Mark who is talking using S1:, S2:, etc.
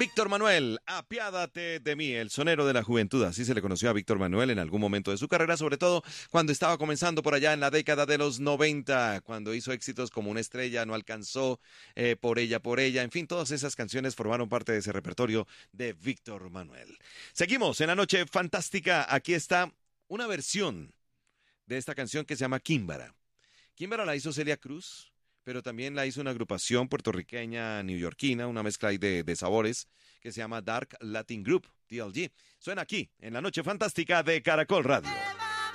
S1: Víctor Manuel, apiádate de mí, el sonero de la juventud. Así se le conoció a Víctor Manuel en algún momento de su carrera, sobre todo cuando estaba comenzando por allá en la década de los 90, cuando hizo éxitos como Una estrella, No alcanzó, Por ella, en fin, todas esas canciones formaron parte de ese repertorio de Víctor Manuel. Seguimos en la noche fantástica. Aquí está una versión de esta canción que se llama Químbara. Químbara la hizo Celia Cruz, pero también la hizo una agrupación puertorriqueña neoyorquina, una mezcla ahí de sabores, que se llama Dark Latin Group, DLG. Suena aquí, en la noche fantástica de Caracol Radio.